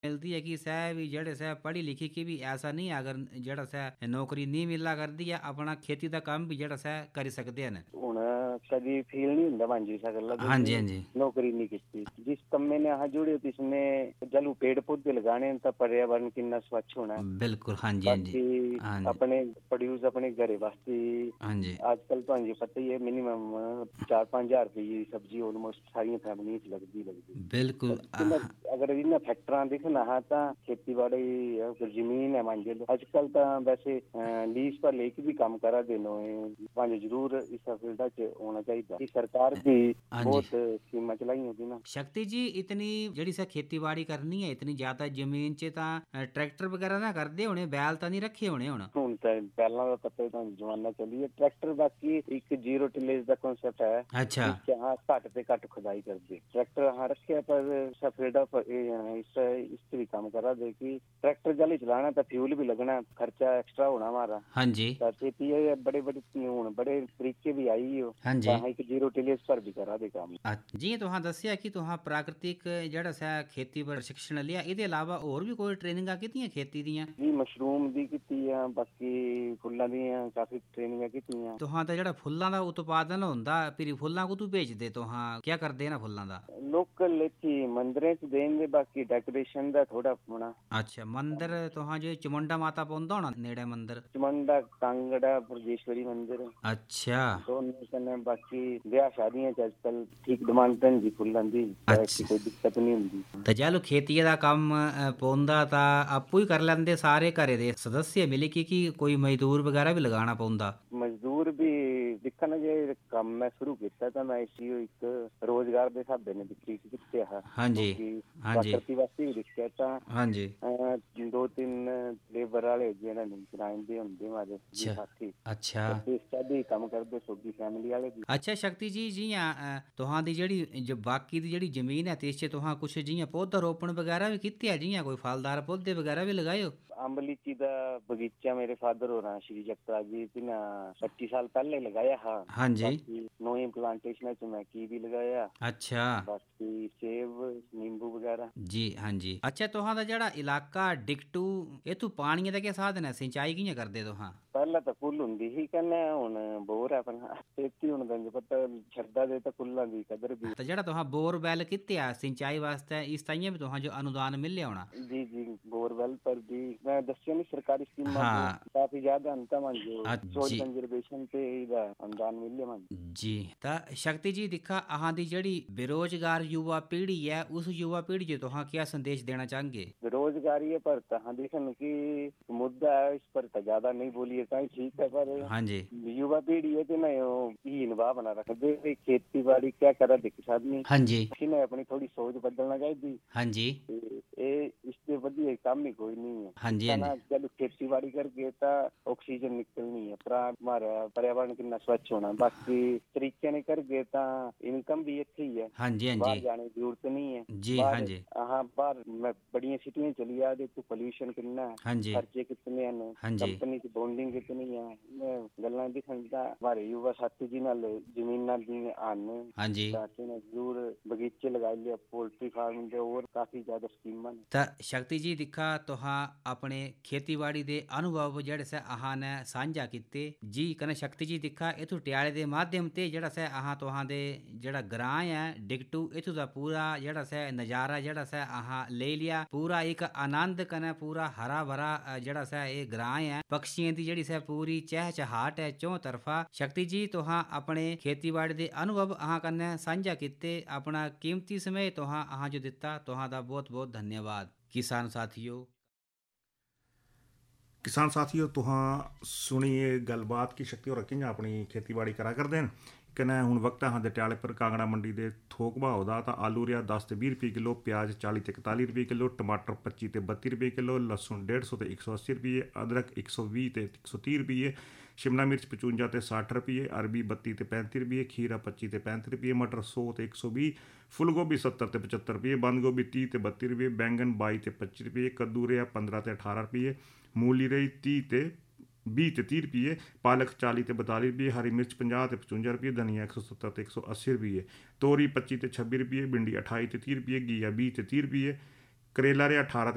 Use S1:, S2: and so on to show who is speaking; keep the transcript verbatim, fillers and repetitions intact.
S1: मिलती है कि सै भी जेह्ड़े सै पढ़ी लिखी के भी ऐसा नहीं अगर जेह्ड़ा सै नौकरी नहीं मिला करदी है अपना खेती दा कम्म भी जेह्ड़ा सै करी सकदे न।
S2: ਹੁਣ कभी फील नहीं होता मांझी सा गल्ला
S1: हाँ
S2: कि
S1: जी हाँ जी
S2: नौकरी नहीं की जिस कम्मे ने यहाँ जुड़े तो इसमें जलू पेड़ पौधे लगाने तो पर्यावरण कितना स्वच्छ होना है।
S1: बिल्कुल हाँ जी हाँ जी
S2: बाकी
S1: हाँ जी
S2: अपने प्रोड्यूस अपने घरे वास्ते
S1: हाँ जी
S2: आजकल तो हाँ पता ही है मिनिमम चार पाँच हजार रुपये की सब्जी ऑलमोस्ट सारी फैमिली च लगती लगती
S1: बिल्कुल
S2: किन्ना अगर इन्ना फैक्टरां दिखना हा तो खेतीबाड़ी जमीन है मांझे अजकल तो वैसे लीज पर लेके भी काम करा देनो है जरूर इस फील्ड च होना चाहिए सरकार भी
S1: हाँ जी
S2: बहुत स्कीमां चलाई होती ना।
S1: शक्ति जी इतनी जेह्ड़ी सा खेतीबाड़ी करनी है इतनी ज्यादा जमीन च तां ट्रैक्टर वगैरह ना करदे होने बैल तां नहीं रखे होने हुण
S2: ਹੁਣ ਤਾਂ ਪਹਿਲਾਂ ਦਾ ਪਤਾ ਤਾਂ ਜ਼ਮਾਨਾ ਚੱਲੀ ਹੈ ਟਰੈਕਟਰ ਬਾਕੀ ਇੱਕ ਜ਼ੀਰੋ ਟਿਲੇਜ ਦਾ ਕਨਸੈਪਟ ਹੈ
S1: अच्छा
S2: ਜਿਸ ਹਾਂ ਘੱਟ ਤੇ ਘੱਟ ਖੁਦਾਈ ਕਰਦੇ ट्रैक्टर हाँ रखे पर सफेदा इस इस भी काम करा दे कि ट्रैक्टर जल्दी चलाना तो फ्यूल भी लगना खर्चा एक्स्ट्रा होना हमारा
S1: हाँ जी
S2: खेती बड़े बड़े हूँ बड़े तरीके भी आई हो
S1: हाँ जी
S2: एक जीरो टिलेज पर भी करा दे काम।
S1: जी तुहां दस्सिया कि तुहां प्राकृतिक जेह्ड़ा सा खेती प्रशिक्षण लिया ਇਹਦੇ ਇਲਾਵਾ ਹੋਰ ਵੀ ਕੋਈ ਟ੍ਰੇਨਿੰਗਾਂ ਕੀਤੀਆਂ ਖੇਤੀ ਦੀਆਂ
S2: ਜੀ ਮਸ਼ਰੂਮ ਦੀ ਕੀਤੀ ਆ ਬਾਕੀ ਫੁੱਲਾਂ ਦੀਆਂ ਕਾਫੀ ਟ੍ਰੇਨਿੰਗਾਂ ਕੀਤੀਆਂ।
S1: ਤੁਹਾਂ ਤਾਂ ਜਿਹੜਾ ਫੁੱਲਾਂ ਦਾ ਉਤਪਾਦਨ ਹੁੰਦਾ ਫਿਰ ਫੁੱਲਾਂ ਕੋ ਤੂੰ ਭੇਜਦੇ ਤੁਹਾਂ ਕੀ ਕਰਦੇ ਨਾ ਫੁੱਲਾਂ ਦਾ
S2: ਲੋਕਲ ਇੱਥੇ ਮੰਦਰਾਂ ਚ ਦੇਣਗੇ ਬਾਕੀ ਡੈਕੋਰੇਸ਼ਨ ਦਾ ਥੋੜਾ ਹੋਣਾ।
S1: ਅੱਛਾ ਮੰਦਿਰ ਤੁਹਾਂ ਜੇ ਚਮੁੰਡਾ ਮਾਤਾ ਪਾਉਂਦਾ ਹੋਣਾ ਨੇੜੇ ਮੰਦਿਰ
S2: ਚਮੁੰਡਾ ਕਾਂਗੜਾ ਬਰਜੇਸ਼ਵਰੀ ਮੰਦਿਰ
S1: ਅੱਛਾ
S2: ਦੋਨੋਂ ਕਨੇ ਬਾਕੀ ਵਿਆਹ ਸ਼ਾਦੀਆਂ ਚ ਅੱਜਕੱਲ ਠੀਕ ਡਿਮਾਂਡ ਪੈਂਦੀ ਫੁੱਲਾਂ ਦੀ ਕੋਈ ਦਿੱਕਤ ਨਹੀਂ ਹੁੰਦੀ।
S1: ਤੇ ਚਲੋ ਖੇਤੀ ਦਾ ਕੰਮ ਪਾਉਂਦਾ ਤਾਂ ਆਪੂ ਹੀ ਕਰ ਲੈਂਦੇ ਸਾਰੇ ਘਰੇ ਦੇ ਸਦस्य ਮਿਲ ਕੇ ਕਿ ਕੋਈ ਮਜ਼ਦੂਰ ਵਗੈਰਾ ਵੀ ਲਗਾਉਣਾ ਪਾਉਂਦਾ
S2: ਮਜ਼ਦੂਰ ਵੀ ਦੇਖਣਾ ਜੇ ਕੰਮ ਮੈਂ ਸ਼ੁਰੂ ਕੀਤਾ ਤਾਂ ਮੈਂ ਇਸੀ ਇੱਕ ਰੋਜ਼ਗਾਰ ਦੇ ਹਿਸਾਬੇ ਨੇ ਦਿੱਤੀ ਕਿਤੇ ਆ
S1: ਹਾਂਜੀ ਹਾਂਜੀ
S2: ਪ੍ਰਤੀ ਵਾਸਤੇ ਵੀ ਦੇਖਿਆ ਤਾਂ
S1: ਹਾਂਜੀ
S2: ਦੋ ਤਿੰਨ ਲੇਬਰ ਵਾਲੇ ਜਿਹੜਾ ਨਹੀਂ ਕਿਰਾਏ ਹੁੰਦੇ ਮਾਰੇ ਸਾਥੀ
S1: ਅੱਛਾ
S2: ਸਾਡੀ ਕੰਮ ਕਰਦੇ ਛੋਟੀ ਫੈਮਿਲੀ ਵਾਲੇ ਵੀ।
S1: ਅੱਛਾ शक्ति जी जियां तुहां दी जेह्ड़ी जो बाकी दी जेह्ड़ी जमीन है ते च तुहां कुछ जियां पौधा रोपण वगैरह भी कीते है जियां कोई फलदार पौधे वगैरह भी लगाए हो?
S2: अंब लीची का बगीचा मेरे फादर हो रहा श्री जगता जी ना पच्चीस साल पहले लगाया हा।
S1: हाँ जी
S2: नोई प्लांटेशन च मैं की भी लगाया।
S1: अच्छा
S2: बाकी सेब नींबू वगैरह जी
S1: हाँ जी। अच्छा तुहां दा जेह्ड़ा इलाका डिगटू इत्थू पानिये दा क्या साधन है सिंचाई कियां करदे तुहां?
S2: ਪਹਿਲਾਂ ਤਾਂ ਫੁੱਲ ਹੁੰਦੀ ਸੀ ਕਹਿੰਦੇ ਹੁਣ ਬੋਰ ਹੈ ਆਪਣਾ ਖੇਤੀ ਹੁਣ ਤੈਨੂੰ ਪਤਾ ਛੱਡਾ ਦੇ ਤਾਂ ਫੁੱਲਾਂ ਦੀ ਕਦਰ ਵੀ
S1: ਤੇ ਜਿਹੜਾ ਤੁਹਾਂ ਬੋਰਵੈਲ ਕੀਤੇ ਆ ਸਿੰਚਾਈ ਵਾਸਤੇ ਇਸ ਤਾਈਆਂ ਵੀ ਤੁਹਾਂ ਜੋ ਅਨੁਦਾਨ ਮਿਲਿਆ ਹੋਣਾ।
S2: ਜੀ ਜੀ ਬੋਰਵੈਲ ਪਰ ਵੀ ਮੈਂ ਦੱਸਿਆ ਨਹੀਂ ਸਰਕਾਰੀ ਸਕੀਮਾਂ ਕਾਫੀ ਜ਼ਿਆਦਾ ਅੰਤਾ ਮੰਨ ਜੋ ਸੋਇਲ ਕੰਜ਼ਰਵੇਸ਼ਨ ਤੇ ਇਹਦਾ ਅਨੁਦਾਨ ਮਿਲਿਆ ਮੰਨ
S1: ਜੀ। ਤਾਂ ਸ਼ਕਤੀ ਜੀ ਦਿਖਾ ਆਹਾਂ ਦੀ ਜਿਹੜੀ ਬੇਰੋਜ਼ਗਾਰ युवा पीढ़ी है उस युवा पीढ़ी जो तुहां क्या संदेश देना चाहेंगे?
S2: बेरोजगारी पर तहाँ देखन की मुद्दा है इस पर तो ज्यादा नहीं बोलिए कहीं ठीक है पर
S1: हाँ जी
S2: युवा पीढ़ी है तो ना ही निभा बना रखते खेती बाड़ी क्या करा देख आदमी
S1: हाँ जी
S2: ने अपनी थोड़ी सोच बदलना चाहिए।
S1: हाँ जी
S2: इससे वधिया काम ही कोई नहीं है।
S1: हाँ जी
S2: जब खेती बाड़ी करके तो ऑक्सीजन निकलनी है पर हमारा पर्यावरण कितना स्वच्छ होना बाकी तरीके ने करके तो इनकम भी अच्छी है।
S1: हाँ जी हाँ
S2: बाहर
S1: जी
S2: जाने की जरूरत नहीं है
S1: जी हाँ जी
S2: हाँ बाहर बड़ी सिटियां चली आ तो पोल्यूशन कितना है
S1: हाँ जी
S2: खर्चे कितने हैं
S1: हाँ जी
S2: कंपनी की बॉन्डिंग कितनी है गल्लां दिखन दा हमारे युवा साथी जी नाल जमीनां दी आने
S1: हाँ जी
S2: जरूर बगीचे लगा लिया पोल्ट्री फार्म दे और काफी ज्यादा स्कीमां ने।
S1: ਤਾਂ ਸ਼ਕਤੀ ਜੀ ਦਿਖਾ ਤੁਹਾਂ ਆਪਣੇ ਖੇਤੀਬਾੜੀ ਦੇ ਅਨੁਭਵ ਜਿਹੜੇ ਸੇ ਆਹਾਂ ਨੇ ਸਾਂਝਾ ਕੀਤੇ ਜੀ ਕਨੇ ਸ਼ਕਤੀ ਜੀ ਦਿਖਾ ਇਥੋਂ ਟਿਆਲੇ ਦੇ ਮਾਧਿਅਮ ਤੇ ਜਿਹੜਾ ਸੇ ਆਹਾਂ ਤੁਹਾਂ ਦੇ ਜਿਹੜਾ ਗ੍ਰਾਂ ਹੈ ਡਿਗਟੂ ਇਥੋਂ ਦਾ ਪੂਰਾ ਜਿਹੜਾ ਸੇ ਨਜ਼ਾਰਾ ਜਿਹੜਾ ਸੇ ਆਹਾਂ ਲੈ ਲਿਆ ਪੂਰਾ ਇੱਕ ਆਨੰਦ ਕਨੇ ਪੂਰਾ ਹਰਾ ਭਰਾ ਜਿਹੜਾ ਸੇ ਇਹ ਗ੍ਰਾਂ ਹੈ ਪਕਸ਼ੀਆਂ ਦੀ ਜਿਹੜੀ ਸੇ ਪੂਰੀ ਚਹਿਚਹਾਟ ਹੈ ਚੌਂ ਤਰਫਾ। ਸ਼ਕਤੀ ਜੀ ਤੁਹਾਂ ਆਪਣੇ ਖੇਤੀਬਾੜੀ ਦੇ ਅਨੁਭਵ ਆਹਾਂ ਕਨੇ ਸਾਂਝਾ ਕੀਤੇ ਆਪਣਾ ਕੀਮਤੀ ਸਮੇਂ ਤੁਹਾਂ ਆਹਾਂ ਜੋ ਦਿੱਤਾ ਤੁਹਾਂ ਦਾ ਬਹੁਤ बहुत धन्यवाद। किसान साथियों
S3: किसान साथियों तुहां सुनिए गलबात की शक्ति और कि'यां अपनी खेतीबाड़ी करा करदे न कन्नै हुण वक्त है दे ट्याले पर कांगड़ा मंडी दे थोक भाव दा तां आलू रिहा दस ते बीह् रुपये किलो प्याज चाली ते इकताली रुपये किलो टमाटर पच्ची ते बत्ती रुपये किलो लहसुन डेढ़ सौ ते एक सौ अस्सी रुपये अदरक एक सौ बीह् ते एक सौ तीह् रुपये शिमला मिर्च पचुंजा ते सठ रुपये अरबी बत्ती ते पैंती रुपये खीरा पच्ची ते पैंती रुपये मटर सौ ते एक सौ बीह् फुल गोभी सत्तर ते पचहत्तर रुपये बंद गोभी तीह ते बत्ती रुपये बैंगन बाई ते पच्ची रुपये कद्दू रेहा पंद्रह ते अठारह रुपये मूली रही तीह ते बीह् ते तीह् रुपये पालक चाली ते बताली रुपये हरी मिर्च पंजाह ते पचुंजा रुपये धनिया एक सौ सत्तर ते एक सौ अस्सी रुपये तोरी पच्ची ते छब्बी रुपये भिंडी अठाई ते तीह् रुपये घिया बीह् ते तीह् रुपये करेला रेहा अठारह